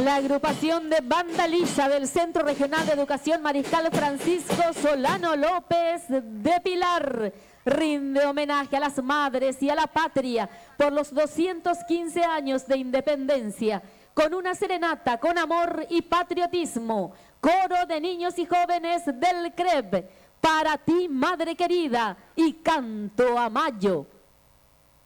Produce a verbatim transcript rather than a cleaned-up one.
La agrupación de Vandaliza del Centro Regional de Educación Mariscal Francisco Solano López de Pilar rinde homenaje a las madres y a la patria por los doscientos quince años de independencia con una serenata con amor y patriotismo. Coro de niños y jóvenes del C R E B, para ti madre querida, y canto a Mayo.